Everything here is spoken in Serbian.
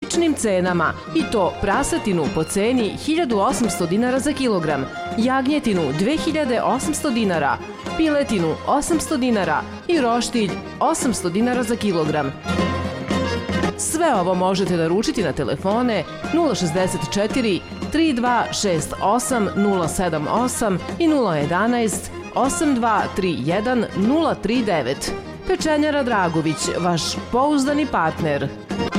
odličnim cenama i to prasetinu po ceni 1800 dinara za kilogram, jagnjetinu 2800 dinara, piletinu 800 dinara i roštilj 800 dinara za kilogram. Sve ovo možete naručiti na telefone 064 3268 078 i 011 8231 039. Pečenjara Dragović, vaš pouzdani partner.